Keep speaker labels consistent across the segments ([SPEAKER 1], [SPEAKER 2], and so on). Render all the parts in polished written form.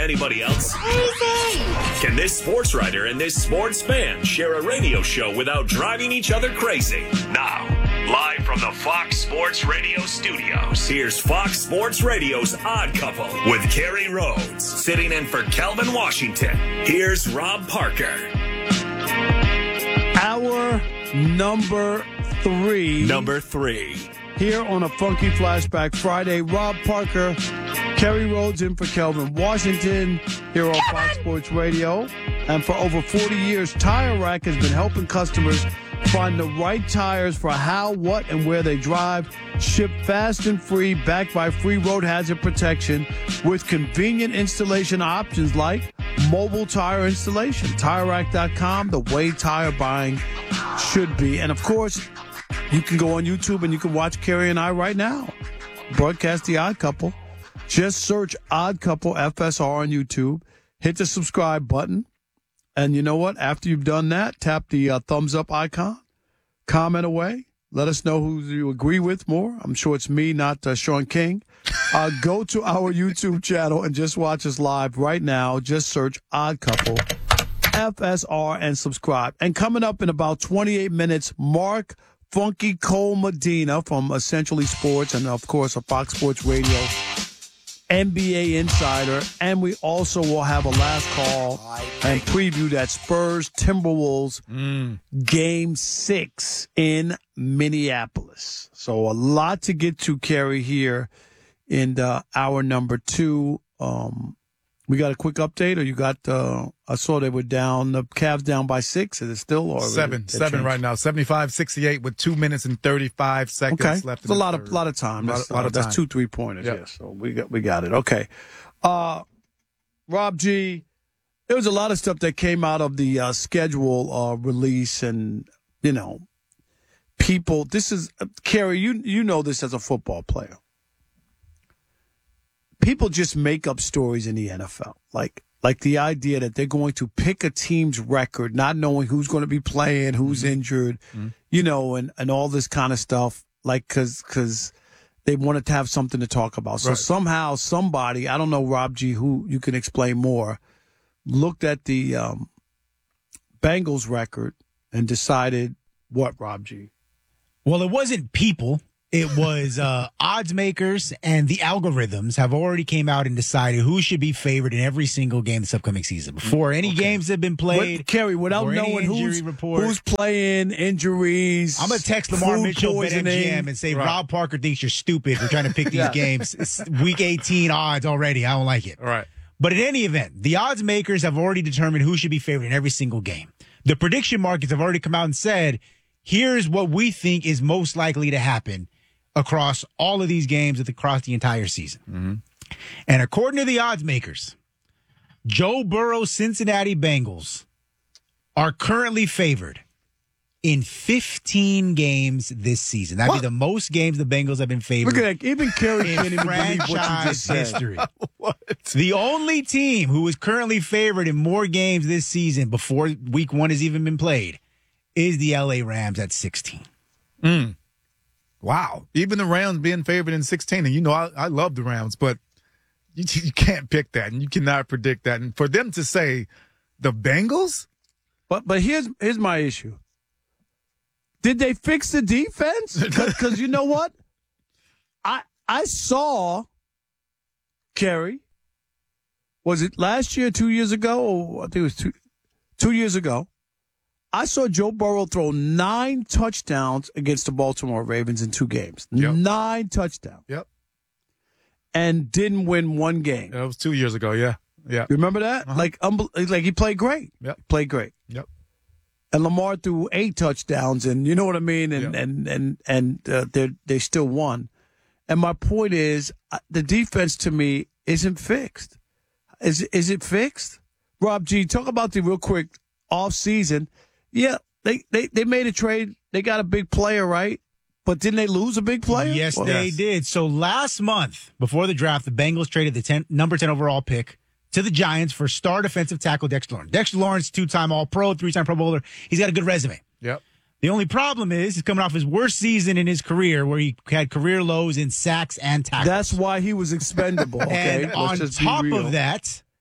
[SPEAKER 1] anybody else?
[SPEAKER 2] Crazy!
[SPEAKER 1] Can this sports writer and this sports fan share a radio show without driving each other crazy? Now, live from the Fox Sports Radio studios, here's Fox Sports Radio's Odd Couple with Kerry Rhodes. Sitting in for Kelvin Washington, here's Rob Parker.
[SPEAKER 3] Hour number 3.
[SPEAKER 1] Number 3.
[SPEAKER 3] Here on a Funky Flashback Friday, Rob Parker, Kerry Rhodes in for Kelvin Washington here on Fox Sports Radio. And for over 40 years, Tire Rack has been helping customers find the right tires for how, what, and where they drive. Shipped fast and free, backed by free road hazard protection with convenient installation options like mobile tire installation. TireRack.com, the way tire buying should be. And, of course, you can go on YouTube and you can watch Kerry and I right now broadcast The Odd Couple. Just search Odd Couple FSR on YouTube. Hit the subscribe button. And you know what? After you've done that, tap the thumbs up icon. Comment away. Let us know who you agree with more. I'm sure it's me, not Sean King. Go to our YouTube channel and just watch us live right now. Just search Odd Couple FSR and subscribe. And coming up in about 28 minutes, Mark Funky Cole Medina from Essentially Sports and, of course, a Fox Sports Radio NBA insider. And we also will have a last call and preview that Spurs Timberwolves Game 6 in Minneapolis. So a lot to get to, Kerry, here in hour number 2. We got a quick update, or you got, I saw they were down, the Cavs down by 6. Is it still? Or
[SPEAKER 4] 7 right now. 75-68 with 2 minutes and 35 seconds left.
[SPEAKER 3] It's a lot of time. That's 2 3-pointers.
[SPEAKER 4] Yep.
[SPEAKER 3] Yeah, so we got it. Okay. Rob G, there was a lot of stuff that came out of the schedule release, and, you know, people, this is, Kerry, you know this as a football player. People just make up stories in the NFL, like the idea that they're going to pick a team's record, not knowing who's going to be playing, who's injured, you know, and all this kind of stuff, like because they wanted to have something to talk about. So somehow somebody, I don't know, Rob G, who you can explain more, looked at the Bengals record and decided what, Rob G?
[SPEAKER 5] Well, it wasn't people. It was odds makers, and the algorithms have already came out and decided who should be favored in every single game this upcoming season before any games have been played.
[SPEAKER 3] Kerry, without knowing who's playing, injuries.
[SPEAKER 5] I'm going to text Lamar Mitchell, BetMGM, and say, Rob Parker thinks you're stupid for trying to pick these games. It's week 18 odds already. I don't like it.
[SPEAKER 4] Right.
[SPEAKER 5] But in any event, the odds makers have already determined who should be favored in every single game. The prediction markets have already come out and said, here's what we think is most likely to happen across all of these games across the entire season. And according to the odds makers, Joe Burrow's Cincinnati Bengals are currently favored in 15 games this season. That'd be the most games the Bengals have been favored.
[SPEAKER 3] Look at that. Even Kerry can't
[SPEAKER 5] in
[SPEAKER 3] even believe what you just
[SPEAKER 5] franchise
[SPEAKER 3] said.
[SPEAKER 5] history.
[SPEAKER 4] What?
[SPEAKER 5] The only team who is currently favored in more games this season before week 1 has even been played is the LA Rams at 16.
[SPEAKER 4] Wow. Even the Rams being favored in 16. And, you know, I love the Rams, but you can't pick that, and you cannot predict that. And for them to say the Bengals?
[SPEAKER 3] But here's my issue. Did they fix the defense? Because you know what? I saw, Kerry, was it last year, 2 years ago? Or I think it was 2 years ago. I saw Joe Burrow throw 9 touchdowns against the Baltimore Ravens in 2 games.
[SPEAKER 4] Yep.
[SPEAKER 3] 9 touchdowns.
[SPEAKER 4] Yep.
[SPEAKER 3] And didn't win 1 game.
[SPEAKER 4] That was 2 years ago, yeah. Yeah.
[SPEAKER 3] You remember that? Like he played great.
[SPEAKER 4] Yep.
[SPEAKER 3] Played great.
[SPEAKER 4] Yep.
[SPEAKER 3] And Lamar threw 8 touchdowns, and you know what I mean? And they still won. And my point is, the defense to me isn't fixed. Is it fixed? Rob G, talk about the real quick off season. Yeah, they made a trade. They got a big player, right? But didn't they lose a big player?
[SPEAKER 5] Yes, they did. So last month, before the draft, the Bengals traded the number 10 overall pick to the Giants for star defensive tackle Dexter Lawrence. Dexter Lawrence, 2-time All-Pro, 3-time Pro Bowler. He's got a good resume.
[SPEAKER 4] Yep.
[SPEAKER 5] The only problem is he's coming off his worst season in his career, where he had career lows in sacks and tackles.
[SPEAKER 3] That's why he was expendable. Okay?
[SPEAKER 5] And on top of that,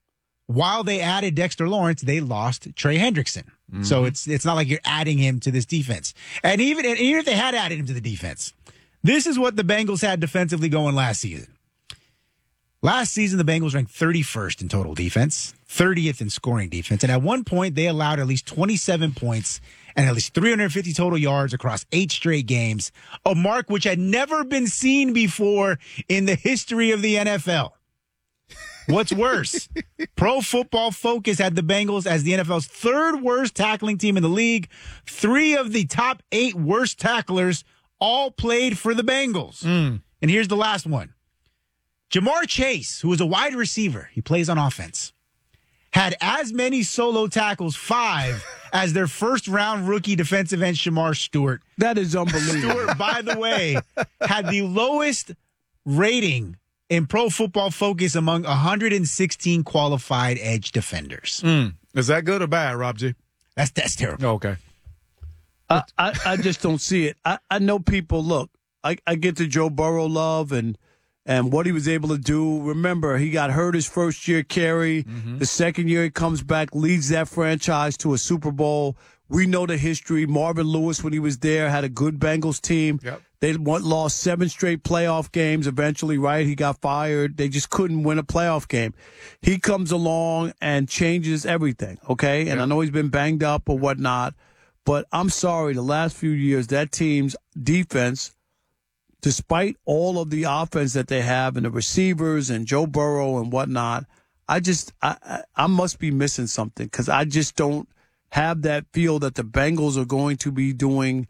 [SPEAKER 5] while they added Dexter Lawrence, they lost Trey Hendrickson. So it's not like you're adding him to this defense. And even if they had added him to the defense, this is what the Bengals had defensively going last season. Last season, the Bengals ranked 31st in total defense, 30th in scoring defense. And at one point, they allowed at least 27 points and at least 350 total yards across 8 straight games, a mark which had never been seen before in the history of the NFL. What's worse, Pro Football Focus had the Bengals as the NFL's 3rd worst tackling team in the league. 3 of the top 8 worst tacklers all played for the Bengals. And here's the last one. Jamar Chase, who is a wide receiver, he plays on offense, had as many solo tackles, 5, as their first-round rookie defensive end, Shamar Stewart.
[SPEAKER 3] That is unbelievable.
[SPEAKER 5] Stewart, by the way, had the lowest rating in Pro Football Focus among 116 qualified edge defenders.
[SPEAKER 4] Is that good or bad, Rob G?
[SPEAKER 5] That's terrible.
[SPEAKER 4] Okay.
[SPEAKER 3] I just don't see it. I know people, look, I get the Joe Burrow love and what he was able to do. Remember, he got hurt his first year, Kerry. The second year he comes back, leads that franchise to a Super Bowl. We know the history. Marvin Lewis, when he was there, had a good Bengals team.
[SPEAKER 4] Yep.
[SPEAKER 3] They lost 7 straight playoff games eventually, right? He got fired. They just couldn't win a playoff game. He comes along and changes everything, okay? And I know he's been banged up or whatnot, but I'm sorry, the last few years, that team's defense, despite all of the offense that they have and the receivers and Joe Burrow and whatnot, I must be missing something because I just don't have that feel that the Bengals are going to be doing,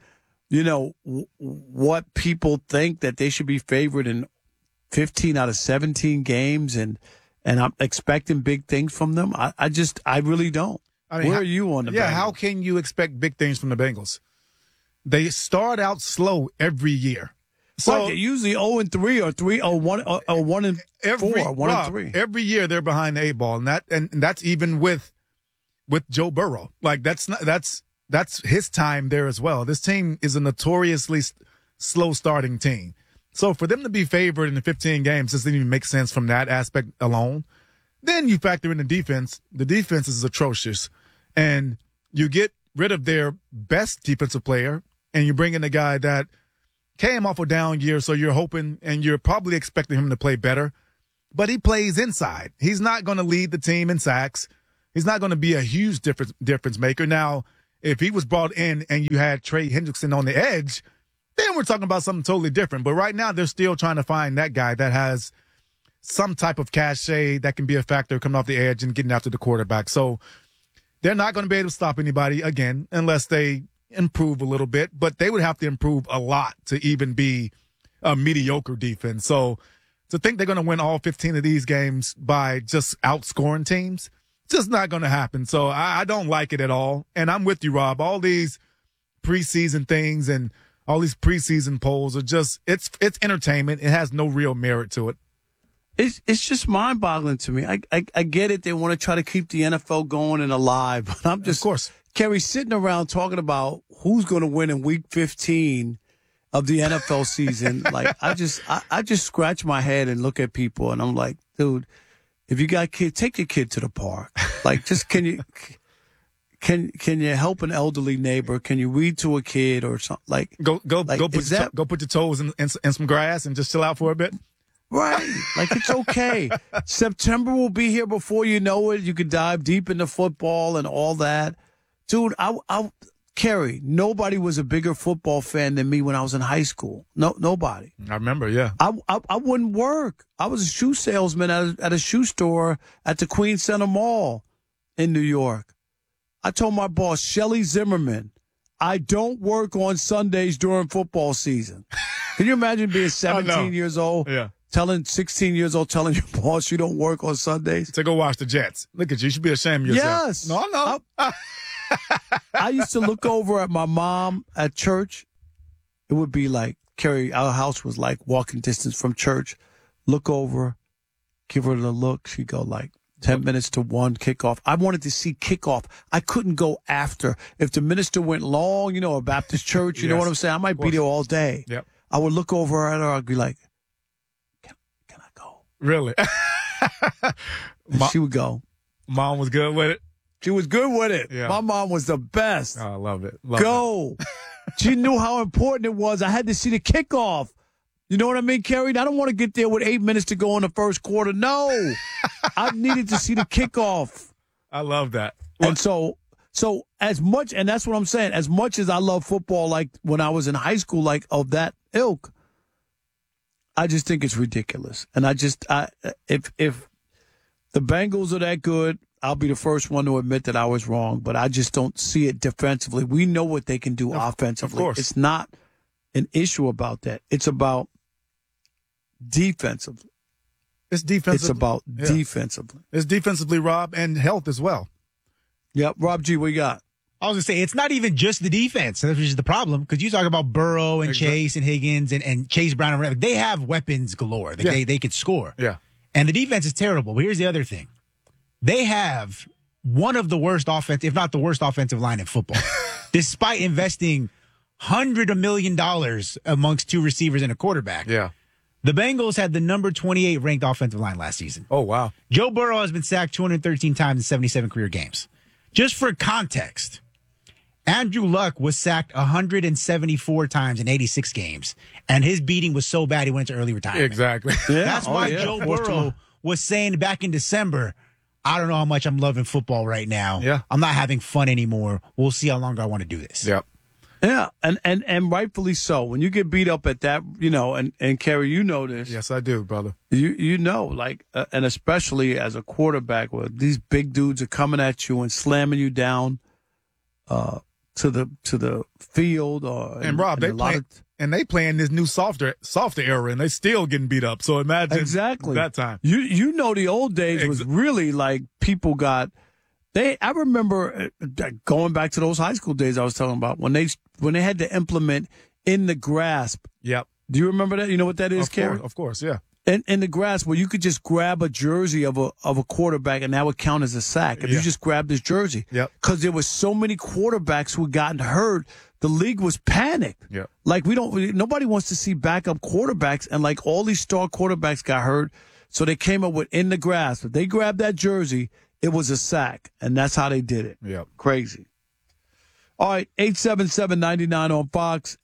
[SPEAKER 3] what people think that they should be favored in 15 out of 17 games, and I'm expecting big things from them. I really don't.
[SPEAKER 4] I mean,
[SPEAKER 3] where are you on the Bengals?
[SPEAKER 4] How can you expect big things from the Bengals? They start out slow every year.
[SPEAKER 3] So they're usually 0-3 or 1-4, 1-3.
[SPEAKER 4] Every year they're behind the 8 ball, and that's even with Joe Burrow. Like that's his time there as well. This team is a notoriously slow starting team. So for them to be favored in the 15 games doesn't even make sense from that aspect alone. Then you factor in the defense. The defense is atrocious, and you get rid of their best defensive player, and you bring in a guy that came off a down year, so you're hoping and you're probably expecting him to play better. But he plays inside. He's not going to lead the team in sacks. He's not going to be a huge difference maker. Now, if he was brought in and you had Trey Hendrickson on the edge, then we're talking about something totally different. But right now, they're still trying to find that guy that has some type of cachet that can be a factor coming off the edge and getting after the quarterback. So they're not going to be able to stop anybody, again, unless they improve a little bit. But they would have to improve a lot to even be a mediocre defense. So to think they're going to win all 15 of these games by just outscoring teams, it's just not going to happen. So I don't like it at all. And I'm with you, Rob. All these preseason things and all these preseason polls are just, it's entertainment. It has no real merit to it.
[SPEAKER 3] It's just mind-boggling to me. I get it. They want to try to keep the NFL going and alive. But I'm just,
[SPEAKER 4] of course,
[SPEAKER 3] Kerry, sitting around talking about who's going to win in Week 15 of the NFL season. Like, I just scratch my head and look at people, and I'm like, dude, if you got kids, take your kid to the park. Like, just can you help an elderly neighbor? Can you read to a kid or something? Like,
[SPEAKER 4] go put your toes in some grass and just chill out for a bit.
[SPEAKER 3] Right. Like, it's okay. September will be here before you know it. You could dive deep into football and all that. Dude, Kerry, nobody was a bigger football fan than me when I was in high school. No, nobody.
[SPEAKER 4] I remember, yeah.
[SPEAKER 3] I wouldn't work. I was a shoe salesman at a shoe store at the Queen Center Mall in New York. I told my boss, Shelly Zimmerman, I don't work on Sundays during football season. Can you imagine being 17 years old?
[SPEAKER 4] Yeah.
[SPEAKER 3] 16 years old, telling your boss you don't work on Sundays?
[SPEAKER 4] To go watch the Jets. Look at you. You should be ashamed of yourself.
[SPEAKER 3] Yes.
[SPEAKER 4] No.
[SPEAKER 3] I used to look over at my mom at church. It would be like, Kerry, our house was like walking distance from church. Look over, give her the look. She'd go like 10 minutes to 1 kickoff. I wanted to see kickoff. I couldn't go after. If the minister went long, a Baptist church, you know what I'm saying? I might be there all day.
[SPEAKER 4] Yep.
[SPEAKER 3] I would look over at her. I'd be like, can I go?
[SPEAKER 4] Really?
[SPEAKER 3] She would go,
[SPEAKER 4] Mom was good with it.
[SPEAKER 3] She was good with it.
[SPEAKER 4] Yeah.
[SPEAKER 3] My mom was the best.
[SPEAKER 4] Oh, I love it.
[SPEAKER 3] Go. She knew how important it was. I had to see the kickoff. You know what I mean, Kerry? I don't want to get there with 8 minutes to go in the first quarter. No. I needed to see the kickoff.
[SPEAKER 4] I love that.
[SPEAKER 3] And so as much, and that's what I'm saying, as much as I love football, like when I was in high school, like of that ilk, I just think it's ridiculous. And if the Bengals are that good, I'll be the first one to admit that I was wrong, but I just don't see it defensively. We know what they can do offensively.
[SPEAKER 4] Of course.
[SPEAKER 3] It's not an issue about that. It's about defensively.
[SPEAKER 4] It's defensive.
[SPEAKER 3] It's about defensively.
[SPEAKER 4] It's defensively, Rob, and health as well.
[SPEAKER 3] Yep. Rob G, what you got?
[SPEAKER 5] I was going to say, it's not even just the defense, which is the problem, because you talk about Burrow and Chase and Higgins and Chase Brown and whatever. They have weapons galore. They could score.
[SPEAKER 4] Yeah.
[SPEAKER 5] And the defense is terrible. But here's the other thing. They have one of the worst offensive, if not the worst offensive line in football, despite investing $100 million amongst two receivers and a quarterback.
[SPEAKER 4] Yeah.
[SPEAKER 5] The Bengals had the number 28 ranked offensive line last season.
[SPEAKER 4] Oh, wow.
[SPEAKER 5] Joe Burrow has been sacked 213 times in 77 career games. Just for context, Andrew Luck was sacked 174 times in 86 games, and his beating was so bad he went to early retirement.
[SPEAKER 4] Exactly.
[SPEAKER 3] Yeah.
[SPEAKER 5] That's why Joe Burrow was saying back in December, I don't know how much I'm loving football right now.
[SPEAKER 4] Yeah.
[SPEAKER 5] I'm not having fun anymore. We'll see how long I want to do this.
[SPEAKER 4] Yep.
[SPEAKER 3] Yeah, and rightfully so. When you get beat up at that, and Kerry, you know this.
[SPEAKER 4] Yes, I do, brother.
[SPEAKER 3] You know, like, and especially as a quarterback, where these big dudes are coming at you and slamming you down to the field.
[SPEAKER 4] And Rob, they playing this new softer era, and they still getting beat up. So imagine
[SPEAKER 3] exactly
[SPEAKER 4] that time.
[SPEAKER 3] You know, the old days was really like people got. I remember going back to those high school days I was talking about when they had to implement in the grasp.
[SPEAKER 4] Yep.
[SPEAKER 3] Do you remember that? You know what that is, Kerry?
[SPEAKER 4] Of course, yeah.
[SPEAKER 3] In the grasp, where you could just grab a jersey of a quarterback and that would count as a sack if you just grabbed his jersey.
[SPEAKER 4] Yep.
[SPEAKER 3] Because there was so many quarterbacks who had gotten hurt, the league was panicked.
[SPEAKER 4] Yep.
[SPEAKER 3] Like nobody wants to see backup quarterbacks, and like all these star quarterbacks got hurt, so they came up with in the grasp. If they grabbed that jersey, it was a sack, and that's how they did it.
[SPEAKER 4] Yep.
[SPEAKER 3] Crazy. All right, 877-99 on Fox,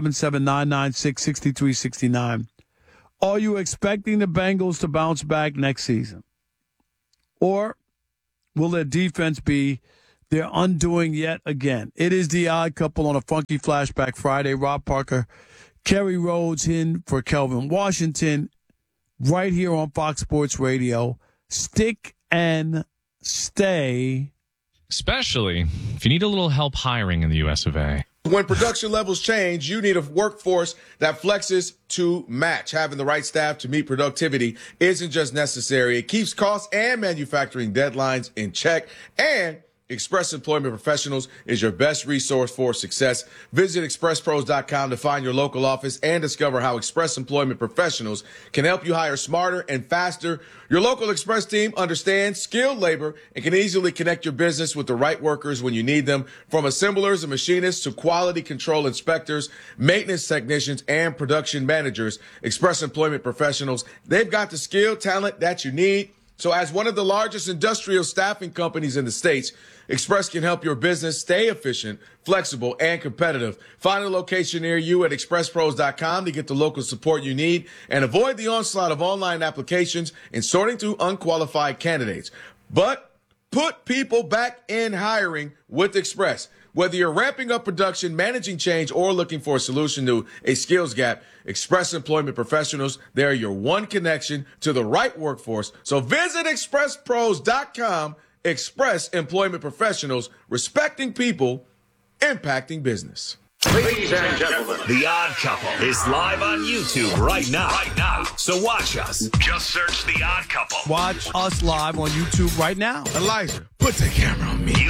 [SPEAKER 3] 877-996-6369. Are you expecting the Bengals to bounce back next season? Or will their defense be their undoing yet again? It is the Odd Couple on a Funky Flashback Friday. Rob Parker, Kerry Rhodes in for Kelvin Washington, right here on Fox Sports Radio. Stick and stay.
[SPEAKER 2] Especially if you need a little help hiring in the US of A.
[SPEAKER 6] When production levels change, you need a workforce that flexes to match. Having the right staff to meet productivity isn't just necessary. It keeps costs and manufacturing deadlines in check. And Express Employment Professionals is your best resource for success. Visit expresspros.com to find your local office and discover how Express Employment Professionals can help you hire smarter and faster. Your local Express team understands skilled labor and can easily connect your business with the right workers when you need them. From assemblers and machinists to quality control inspectors, maintenance technicians, and production managers, Express Employment Professionals, they've got the skilled talent that you need. So as one of the largest industrial staffing companies in the States, Express can help your business stay efficient, flexible, and competitive. Find a location near you at expresspros.com to get the local support you need and avoid the onslaught of online applications and sorting through unqualified candidates. But put people back in hiring with Express. Whether you're ramping up production, managing change, or looking for a solution to a skills gap, Express Employment Professionals, they're your one connection to the right workforce. So visit expresspros.com. Express Employment Professionals, respecting people, impacting business.
[SPEAKER 1] Ladies and gentlemen, The Odd Couple is live on YouTube right now. So watch us. Just search The Odd Couple.
[SPEAKER 3] Watch us live on YouTube right now.
[SPEAKER 4] Elijah, put the camera on me.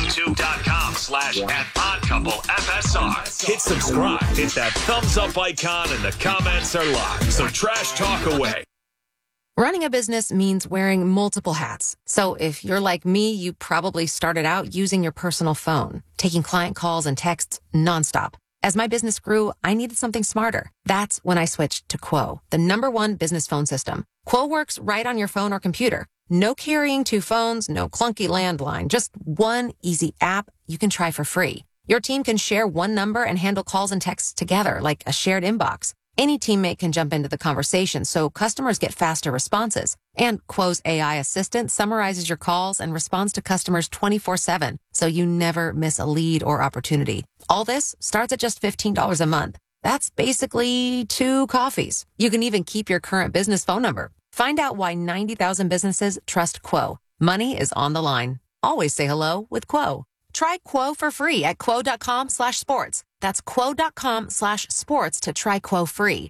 [SPEAKER 1] YouTube.com/@oddcouplefsr. Hit subscribe. Hit that thumbs up icon and the comments are live. So trash talk away.
[SPEAKER 7] Running a business means wearing multiple hats. So if you're like me, you probably started out using your personal phone, taking client calls and texts nonstop. As my business grew, I needed something smarter. That's when I switched to Quo, the #1 business phone system. Quo works right on your phone or computer. No carrying two phones, no clunky landline, just one easy app you can try for free. Your team can share one number and handle calls and texts together like a shared inbox. Any teammate can jump into the conversation so customers get faster responses. And Quo's AI assistant summarizes your calls and responds to customers 24/7, so you never miss a lead or opportunity. All this starts at just $15 a month. That's basically 2 coffees. You can even keep your current business phone number. Find out why 90,000 businesses trust Quo. Money is on the line. Always say hello with Quo. Try Quo for free at quo.com/sports. That's quo.com/sports to try Quo free.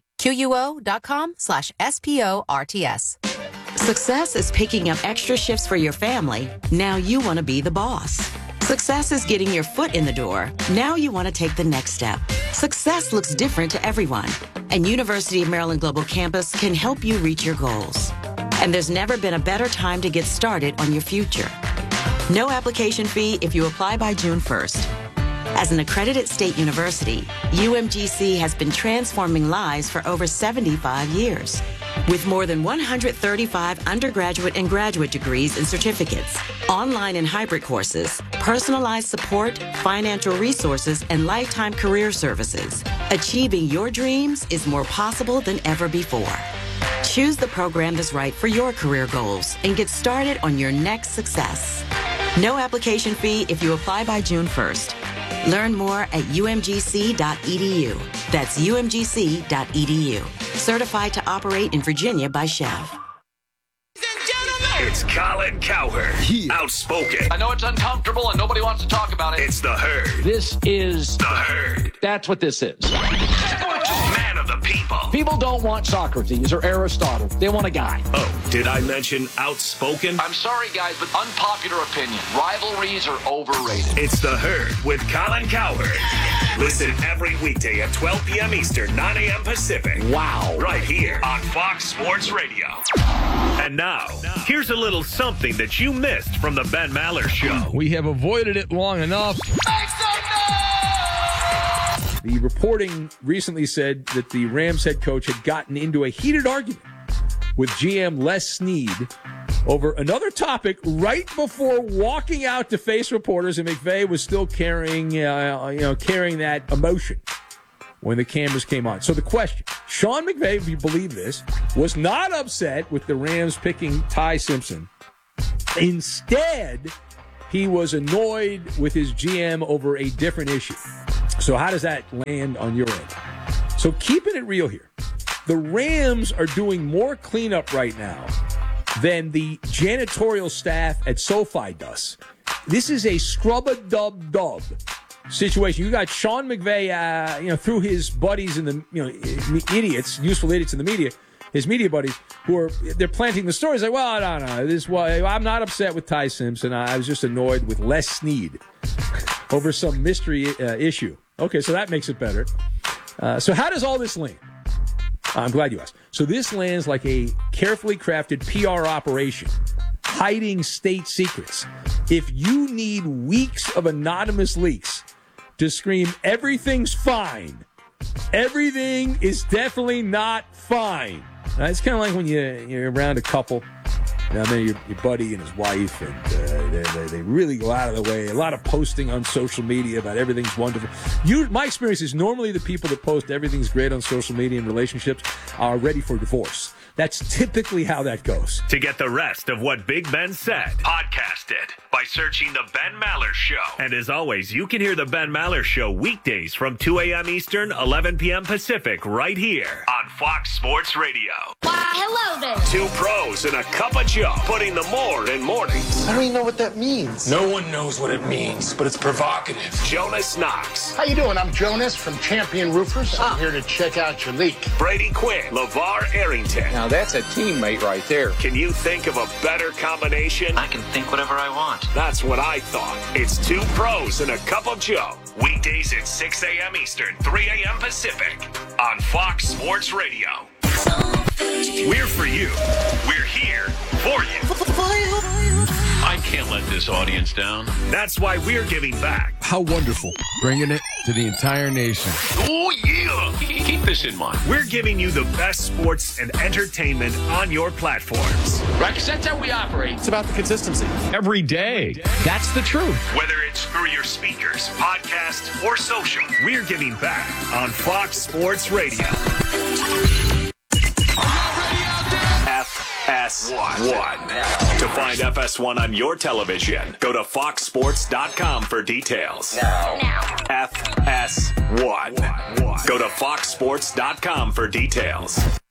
[SPEAKER 7] QUO.com/SPORTS.
[SPEAKER 8] Success is picking up extra shifts for your family. Now you want to be the boss. Success is getting your foot in the door. Now you want to take the next step. Success looks different to everyone, and University of Maryland Global Campus can help you reach your goals. And there's never been a better time to get started on your future. No application fee if you apply by June 1st. As an accredited state university, UMGC has been transforming lives for over 75 years. With more than 135 undergraduate and graduate degrees and certificates, online and hybrid courses, personalized support, financial resources, and lifetime career services, achieving your dreams is more possible than ever before. Choose the program that's right for your career goals and get started on your next success. No application fee if you apply by June 1st. Learn more at umgc.edu. That's umgc.edu. Certified to operate in Virginia by Chev.
[SPEAKER 1] It's Colin Cowherd. Outspoken.
[SPEAKER 9] I know it's uncomfortable and nobody wants to talk about it.
[SPEAKER 1] It's the Herd.
[SPEAKER 9] This is
[SPEAKER 1] The Herd.
[SPEAKER 9] That's what this is.
[SPEAKER 1] Man of the people.
[SPEAKER 9] People don't want Socrates or Aristotle. They want a guy.
[SPEAKER 1] Oh, did I mention outspoken?
[SPEAKER 9] I'm sorry, guys, but unpopular opinion. Rivalries are overrated.
[SPEAKER 1] It's the Herd with Colin Cowherd. Listen every weekday at 12 p.m. Eastern, 9 a.m. Pacific.
[SPEAKER 9] Wow.
[SPEAKER 1] Right here on Fox Sports Radio. And now, here's a little something that you missed from the Ben Maller Show.
[SPEAKER 10] We have avoided it long enough. The reporting recently said that the Rams head coach had gotten into a heated argument with GM Les Snead over another topic right before walking out to face reporters, and McVay was still carrying that emotion when the cameras came on. So the question, Sean McVay, if you believe this, was not upset with the Rams picking Ty Simpson. Instead, he was annoyed with his GM over a different issue. So how does that land on your end? So keeping it real here, the Rams are doing more cleanup right now than the janitorial staff at SoFi does. This is a scrub-a-dub-dub situation. You got Sean McVay, through his buddies and the idiots, useful idiots in the media, his media buddies, they're planting the stories like, well, no, this way. I'm not upset with Ty Simpson. I was just annoyed with Les Snead over some mystery issue. Okay, so that makes it better. So how does all this land? I'm glad you asked. So this lands like a carefully crafted PR operation, hiding state secrets. If you need weeks of anonymous leaks to scream everything's fine, everything is definitely not fine. Now, it's kind of like when you're around a couple, and then your buddy and his wife, and they really go out of the way. A lot of posting on social media about everything's wonderful. My experience is normally the people that post everything's great on social media and relationships are ready for divorce. That's typically how that goes.
[SPEAKER 1] To get the rest of what Big Ben said, podcast it by searching The Ben Maller Show. And as always, you can hear The Ben Maller Show weekdays from 2 a.m. Eastern, 11 p.m. Pacific, right here on Fox Sports Radio.
[SPEAKER 11] Why, hello there.
[SPEAKER 1] 2 pros and a cup of Joe, putting the more in mornings.
[SPEAKER 12] I don't even know what that means.
[SPEAKER 13] No one knows what it means, but it's provocative.
[SPEAKER 1] Jonas Knox.
[SPEAKER 14] How you doing? I'm Jonas from Champion Roofers. I'm here to check out your leak.
[SPEAKER 1] Brady Quinn. LeVar Arrington.
[SPEAKER 12] Now that's a teammate right there.
[SPEAKER 1] Can you think of a better combination?
[SPEAKER 15] I can think whatever I want.
[SPEAKER 1] That's what I thought. It's 2 pros and a cup of Joe. Weekdays at 6 a.m. Eastern, 3 a.m. Pacific on Fox Sports Radio. We're for you. We're here for you.
[SPEAKER 13] I can't let this audience down.
[SPEAKER 1] That's why we're giving back.
[SPEAKER 10] How wonderful. Bringing it to the entire nation.
[SPEAKER 13] Oh, yeah. Keep Keep this in mind.
[SPEAKER 1] We're giving you the best sports and entertainment on your platforms.
[SPEAKER 9] Right, 'cause that's how we operate.
[SPEAKER 6] It's about the consistency.
[SPEAKER 2] Every day. That's the truth.
[SPEAKER 1] Whether it's through your speakers, podcast, or social, we're giving back on Fox Sports Radio. FS1. To find FS1 on your television, go to foxsports.com for details. Now. FS1. Go to foxsports.com for details.